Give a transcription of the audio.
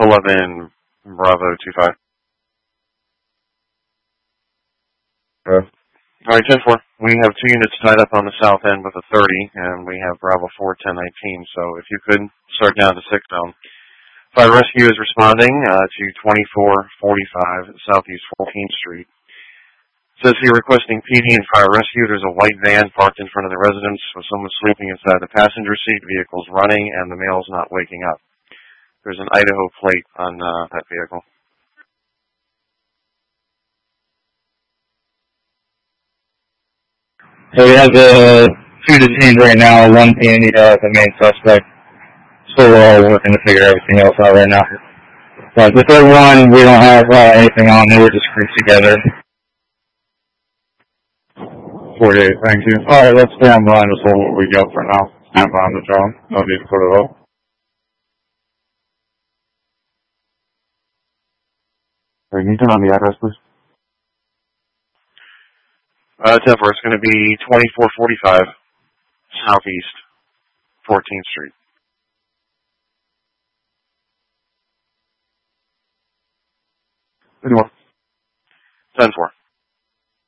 11 Bravo 25. Okay. All right, 10-4. We have 2 units tied up on the south end with a 30, and we have Bravo 4, 10-19. So if you could start down to 6 zone. Fire rescue is responding to 2445 Southeast 14th Street. It says here requesting PD and fire rescue. There's a white van parked in front of the residence with someone sleeping inside the passenger seat. Vehicle's running, and the male's not waking up. There's an Idaho plate on that vehicle. So we have 2 detained right now, 1 being the main suspect. So we're all working to figure everything else out right now. But the third one, we don't have anything on there. We're just grouped together. 48, thank you. Alright, let's stay on the line. Just hold what we got for now. Stand by on the job. No need to put it up. Can you turn on the address, please? 10-4. It's going to be 2445 Southeast 14th Street. Any more? 10-4.